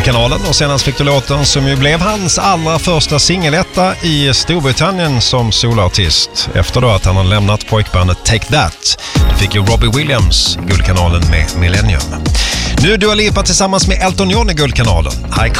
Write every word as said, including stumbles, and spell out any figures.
Guldkanalen, och senast fick du låten som ju blev hans allra första singeletta i Storbritannien som soloartist efter då att han har lämnat pojkbandet Take That. Du fick ju Robbie Williams Guldkanalen med Millennium. Nu Dua Lipa tillsammans med Elton John i Guldkanalen. Här är